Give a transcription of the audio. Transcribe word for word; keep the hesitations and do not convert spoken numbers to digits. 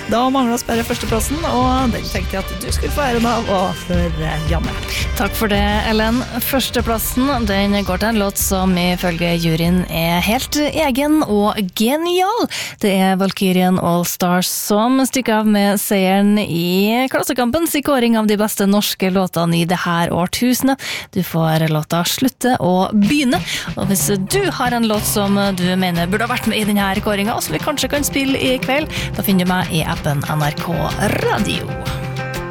Da manglet oss bare førsteplassen, og den tenkte jeg at du skulle få æren av, og for Janne. Takk for det, Ellen. Førsteplassen, den går til en låt som ifølge juryen er helt egen og genial. Det er Valkyrien All Stars som stikker av med seieren i Klassekampens i kåring av de beste norske låtene i det her årtusenet. Du får låta Slutte og begynne, og hvis du har en låt som du mener burde ha vært med i denne kåringen, og som vi kanskje kan spille i kveld, da finner du meg i appen N R K Radio.